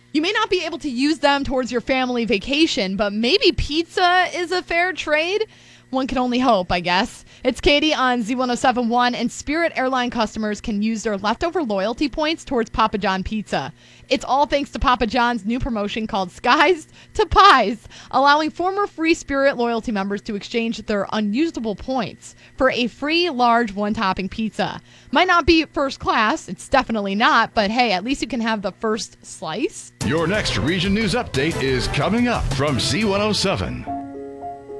You may not be able to use them towards your family vacation, but maybe pizza is a fair trade? One can only hope, I guess. It's Katie on Z1071, and Spirit Airline customers can use their leftover loyalty points towards Papa John Pizza. It's all thanks to Papa John's new promotion called Skies to Pies, allowing former free Spirit loyalty members to exchange their unusable points for a free large one-topping pizza. Might not be first class, it's definitely not, but hey, at least you can have the first slice. Your next Region News Update is coming up from Z107.